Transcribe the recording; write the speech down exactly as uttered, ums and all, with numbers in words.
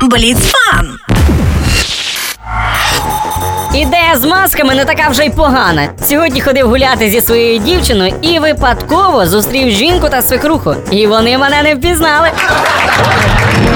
Бліцфан! Ідея з масками не така вже й погана. Сьогодні ходив гуляти зі своєю дівчиною і випадково зустрів жінку та свекруху. І вони мене не впізнали.